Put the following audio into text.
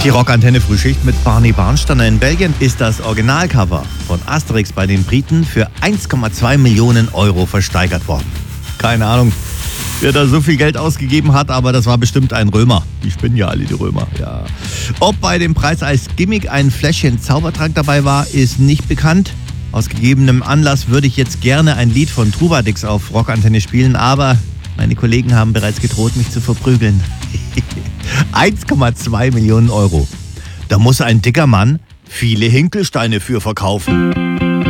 Die Rockantenne Frühschicht mit Barney Barnsteiner. In Belgien ist das Originalcover von Asterix bei den Briten für 1,2 Millionen Euro versteigert worden. Keine Ahnung, wer da so viel Geld ausgegeben hat, aber das war bestimmt ein Römer. Die spinnen ja alle, die Römer, ja. Ob bei dem Preis als Gimmick ein Fläschchen Zaubertrank dabei war, ist nicht bekannt. Aus gegebenem Anlass würde ich jetzt gerne ein Lied von Trubadix auf Rockantenne spielen, aber meine Kollegen haben bereits gedroht, mich zu verprügeln. 1,2 Millionen Euro. Da muss ein dicker Mann viele Hinkelsteine für verkaufen.